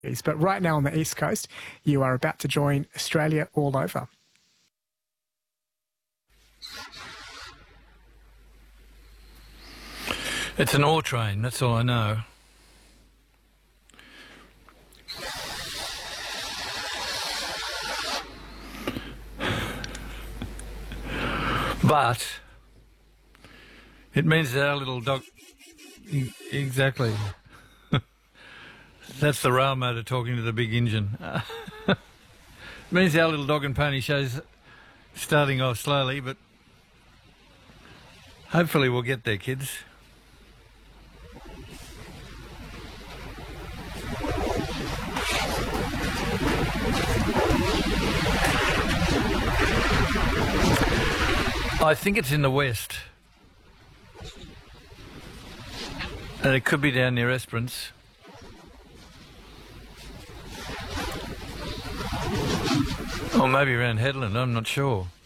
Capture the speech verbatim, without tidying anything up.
But right now on the East Coast, you are about to join Australia all over. It's an ore train, that's all I know. But it means that our little dog... Exactly. That's the rail motor talking to the big engine. It means our little dog and pony show's starting off slowly, but hopefully we'll get there, kids. I think it's in the west. And it could be down near Esperance. Or maybe around Headland, I'm not sure.